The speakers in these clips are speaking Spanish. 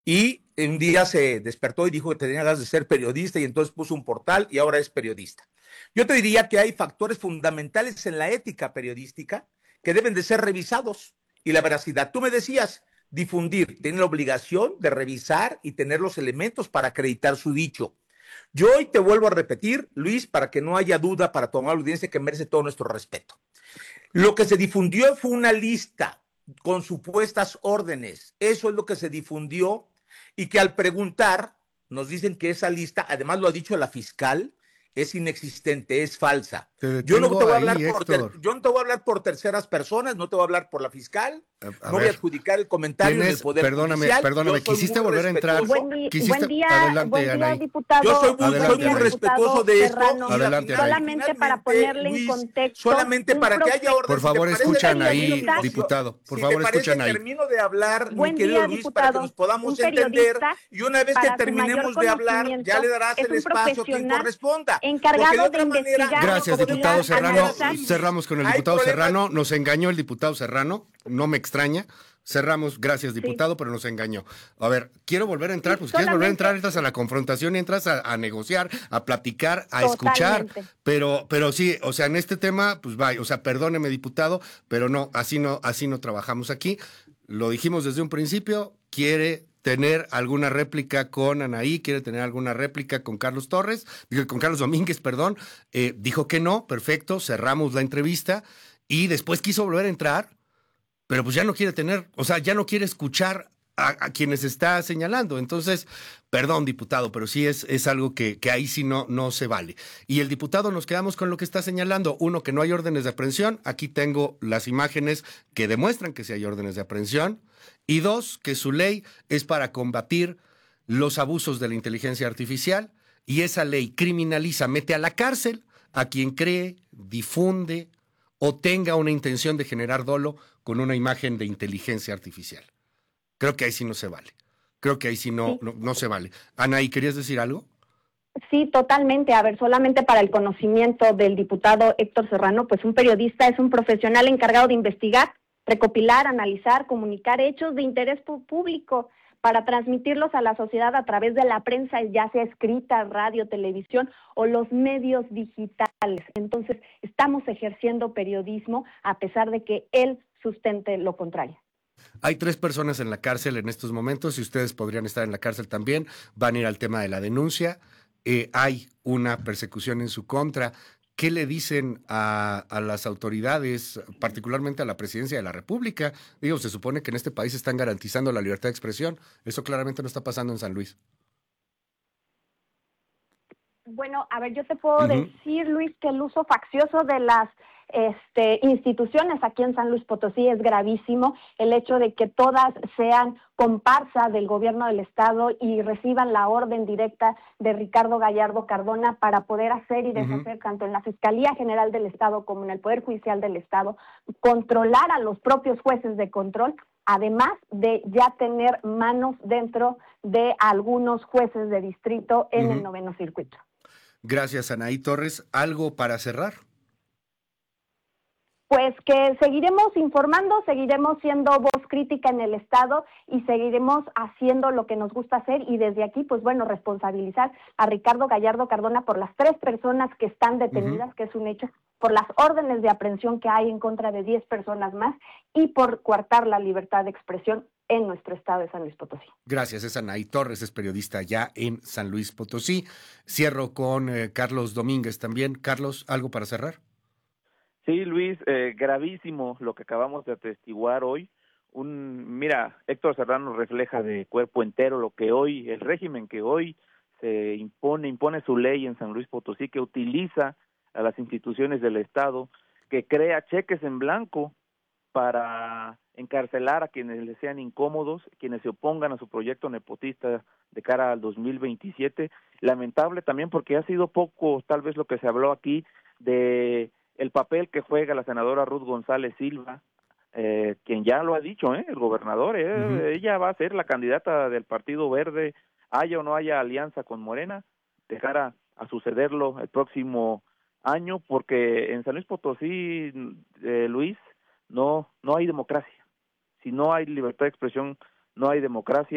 Y un día se despertó y dijo que tenía ganas de ser periodista y entonces puso un portal y ahora es periodista. Yo te diría que hay factores fundamentales en la ética periodística que deben de ser revisados y la veracidad. Tú me decías, difundir, tiene la obligación de revisar y tener los elementos para acreditar su dicho. Yo hoy te vuelvo a repetir, Luis, para que no haya duda, para tomar la audiencia que merece todo nuestro respeto. Lo que se difundió fue una lista con supuestas órdenes. Eso es lo que se difundió y que al preguntar nos dicen que esa lista, además lo ha dicho la fiscal, es inexistente, es falsa. Te detengo ahí, Héctor. Yo no te voy a hablar por terceras personas, no te voy a hablar por la fiscal, A no voy a ver, adjudicar el comentario en el Poder Judicial. perdóname, quisiste volver a entrar. Buen día, Anaí. diputado. Yo soy Adelante, muy Anaí. respetuoso de esto. Serrano. Adelante, Anaí. Solamente para ponerle en Luis, contexto. solamente para que haya orden. Por favor, si te escuchan parece, ahí, termino, diputado. Por si favor, te parece, escuchan ahí. termino de hablar, Buen mi querido día, Luis, diputado. para que nos podamos Un entender. periodista, Y una vez que para su mayor terminemos de hablar, ya le darás es el un espacio a quien profesional corresponda. Porque de encargado de otra manera, investigar. Gracias, no podemos diputado Serrano. analizar. Cerramos con el Hay diputado problemas. Serrano. Nos engañó el diputado Serrano. No me extraña. Cerramos, gracias, Sí. diputado, pero nos engañó. A ver, quiero volver a entrar, Sí, pues quieres volver a solamente- entrar, entras a la confrontación, entras a negociar, a platicar, a escuchar, Totalmente. pero sí, o sea, en este tema, pues vaya, o sea, perdóneme, diputado, pero no, así no trabajamos aquí. Lo dijimos desde un principio, quiere tener alguna réplica con Anaí, quiere tener alguna réplica con Carlos Torres, con Carlos Domínguez, perdón, dijo que no, perfecto, cerramos la entrevista y después quiso volver a entrar, pero pues ya no quiere tener, o sea, ya no quiere escuchar a quienes está señalando. Entonces, perdón, diputado, pero sí es algo que ahí sí no se vale. Y el diputado nos quedamos con lo que está señalando. Uno, que no hay órdenes de aprehensión. Aquí tengo las imágenes que demuestran que sí hay órdenes de aprehensión. Y dos, que su ley es para combatir los abusos de la inteligencia artificial y esa ley criminaliza, mete a la cárcel a quien cree, difunde o tenga una intención de generar dolo con una imagen de inteligencia artificial. Creo que ahí sí no se vale. Creo que ahí sí Sí. no se vale. Anaí, ¿querías decir algo? Sí, totalmente. A ver, solamente para el conocimiento del diputado Héctor Serrano, pues un periodista es un profesional encargado de investigar, recopilar, analizar, comunicar hechos de interés público para transmitirlos a la sociedad a través de la prensa, ya sea escrita, radio, televisión o los medios digitales. Entonces, estamos ejerciendo periodismo a pesar de que él sustente lo contrario. Hay 3 personas en la cárcel en estos momentos y ustedes podrían estar en la cárcel también. Van a ir al tema de la denuncia. Hay una persecución en su contra. ¿Qué le dicen a las autoridades, particularmente a la presidencia de la República? Digo, se supone que en este país están garantizando la libertad de expresión. Eso claramente no está pasando en San Luis. Bueno, a ver, yo te puedo decir, Luis, que el uso faccioso de las instituciones aquí en San Luis Potosí es gravísimo. El hecho de que todas sean comparsa del gobierno del estado y reciban la orden directa de Ricardo Gallardo Cardona para poder hacer y deshacer tanto en la Fiscalía General del Estado como en el Poder Judicial del Estado, controlar a los propios jueces de control, además de ya tener manos dentro de algunos jueces de distrito en el 9º circuito. Gracias, Anaí Torres. ¿Algo para cerrar? Pues que seguiremos informando, seguiremos siendo voz crítica en el Estado y seguiremos haciendo lo que nos gusta hacer y desde aquí, pues bueno, responsabilizar a Ricardo Gallardo Cardona por las 3 personas que están detenidas, que es un hecho, por las órdenes de aprehensión que hay en contra de 10 personas más y por coartar la libertad de expresión en nuestro estado de San Luis Potosí. Gracias, es Anaí Torres, es periodista ya en San Luis Potosí. Cierro con Carlos Domínguez también. Carlos, ¿algo para cerrar? Sí, Luis, gravísimo lo que acabamos de atestiguar hoy. Mira, Héctor Serrano refleja de cuerpo entero lo que hoy, el régimen que hoy se impone su ley en San Luis Potosí, que utiliza a las instituciones del Estado, que crea cheques en blanco para encarcelar a quienes le sean incómodos, quienes se opongan a su proyecto nepotista de cara al 2027. Lamentable también porque ha sido poco, tal vez lo que se habló aquí, de el papel que juega la senadora Ruth González Silva, quien ya lo ha dicho, el gobernador, ella va a ser la candidata del Partido Verde, haya o no haya alianza con Morena, de cara a sucederlo el próximo año, porque en San Luis Potosí, Luis, no hay democracia. Si no hay libertad de expresión, no hay democracia.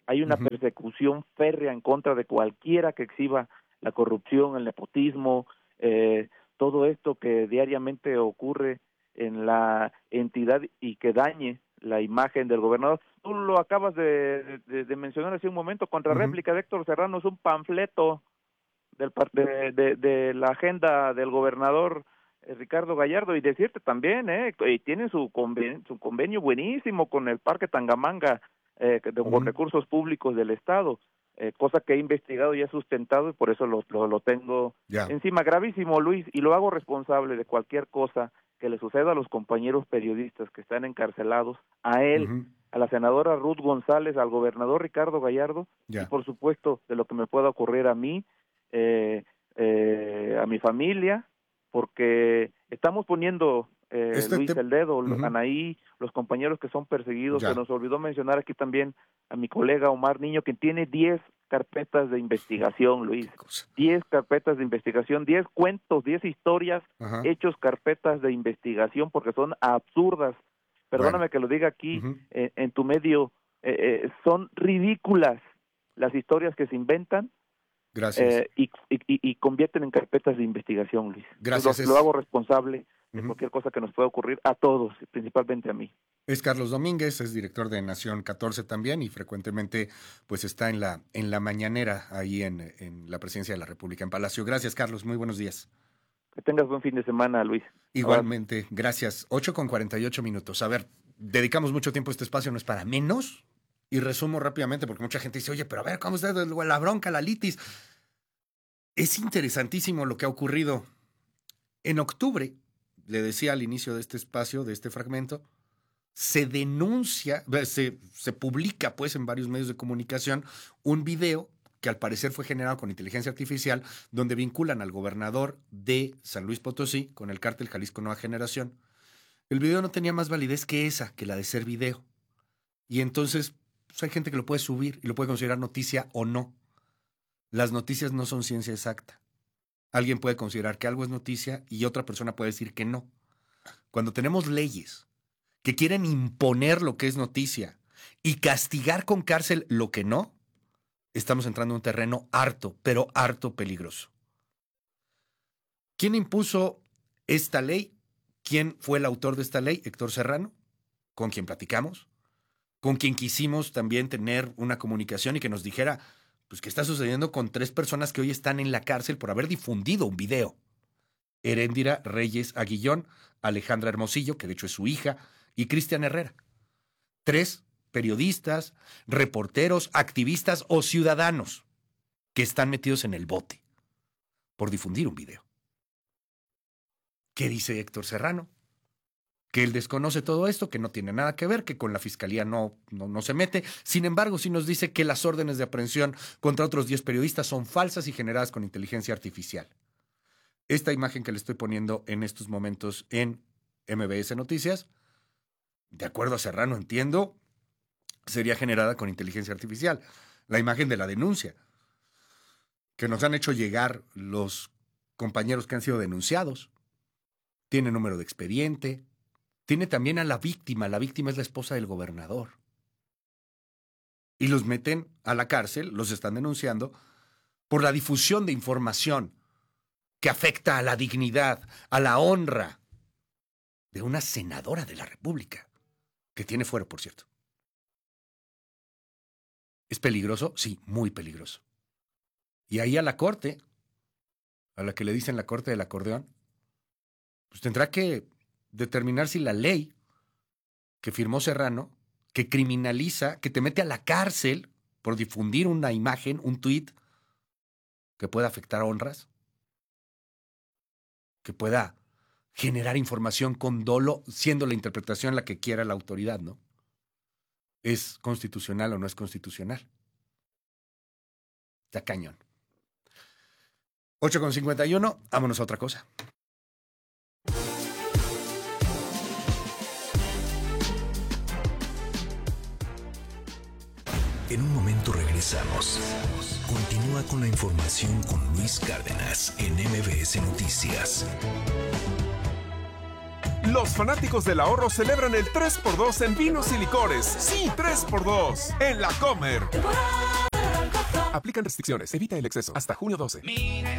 hay una persecución férrea en contra de cualquiera que exhiba la corrupción, el nepotismo, todo esto que diariamente ocurre en la entidad y que dañe la imagen del gobernador. Tú lo acabas de mencionar hace un momento, contrarréplica de Héctor Serrano, es un panfleto de la agenda del gobernador Ricardo Gallardo, y decirte también, y tiene su convenio buenísimo con el Parque Tangamanga, con recursos públicos del Estado, cosa que he investigado y he sustentado, y por eso lo tengo encima. Gravísimo, Luis, y lo hago responsable de cualquier cosa que le suceda a los compañeros periodistas que están encarcelados, a él, a la senadora Ruth González, al gobernador Ricardo Gallardo, y por supuesto de lo que me pueda ocurrir a mí, a mi familia, porque estamos poniendo, Luis, el dedo, Anaí, los compañeros que son perseguidos. Se nos olvidó mencionar aquí también a mi colega Omar Niño, que tiene 10 carpetas de investigación, Luis. 10 carpetas de investigación, 10 cuentos, 10 historias, hechos carpetas de investigación, porque son absurdas. Perdóname que lo diga aquí en tu medio, son ridículas las historias que se inventan. Gracias. Y convierten en carpetas de investigación, Luis. Gracias. Lo hago responsable de cualquier cosa que nos pueda ocurrir a todos, principalmente a mí. Es Carlos Domínguez, es director de Nación 14 también, y frecuentemente pues está en la mañanera ahí en la Presidencia de la República, en Palacio. Gracias, Carlos, muy buenos días. Que tengas buen fin de semana, Luis. Igualmente, gracias. 8:48. A ver, dedicamos mucho tiempo a este espacio, no es para menos. Y resumo rápidamente, porque mucha gente dice, oye, pero a ver, ¿cómo está la bronca, la litis? Es interesantísimo lo que ha ocurrido. En octubre, le decía al inicio de este espacio, de este fragmento, se denuncia, se publica pues en varios medios de comunicación un video que al parecer fue generado con inteligencia artificial, donde vinculan al gobernador de San Luis Potosí con el cártel Jalisco Nueva Generación. El video no tenía más validez que la de ser video. Y entonces pues hay gente que lo puede subir y lo puede considerar noticia o no. Las noticias no son ciencia exacta. Alguien puede considerar que algo es noticia y otra persona puede decir que no. Cuando tenemos leyes que quieren imponer lo que es noticia y castigar con cárcel lo que no, estamos entrando en un terreno harto, pero harto peligroso. ¿Quién impuso esta ley? ¿Quién fue el autor de esta ley? Héctor Serrano, con quien platicamos, con quien quisimos también tener una comunicación y que nos dijera pues qué está sucediendo con 3 personas que hoy están en la cárcel por haber difundido un video. Heréndira Reyes Aguillón, Alejandra Hermosillo, que de hecho es su hija, y Cristian Herrera. 3 periodistas, reporteros, activistas o ciudadanos que están metidos en el bote por difundir un video. ¿Qué dice Héctor Serrano? Que él desconoce todo esto, que no tiene nada que ver, que con la fiscalía no se mete. Sin embargo, sí nos dice que las órdenes de aprehensión contra otros 10 periodistas son falsas y generadas con inteligencia artificial. Esta imagen que le estoy poniendo en estos momentos en MBS Noticias, de acuerdo a Serrano, entiendo, sería generada con inteligencia artificial. La imagen de la denuncia que nos han hecho llegar los compañeros que han sido denunciados. Tiene número de expediente. Tiene también a la víctima es la esposa del gobernador. Y los meten a la cárcel, los están denunciando, por la difusión de información que afecta a la dignidad, a la honra de una senadora de la República, que tiene fuero, por cierto. ¿Es peligroso? Sí, muy peligroso. Y ahí a la corte, a la que le dicen la corte del acordeón, pues tendrá que determinar si la ley que firmó Serrano, que criminaliza, que te mete a la cárcel por difundir una imagen, un tuit que pueda afectar honras, que pueda generar información con dolo, siendo la interpretación la que quiera la autoridad, ¿no? ¿Es constitucional o no es constitucional? Está cañón. 8:51, vámonos a otra cosa. En un momento regresamos. Continúa con la información con Luis Cárdenas en MBS Noticias. Los fanáticos del ahorro celebran el 3x2 en vinos y licores. Sí, 3x2 en La Comer. Aplican restricciones. Evita el exceso. Hasta junio 12. Mira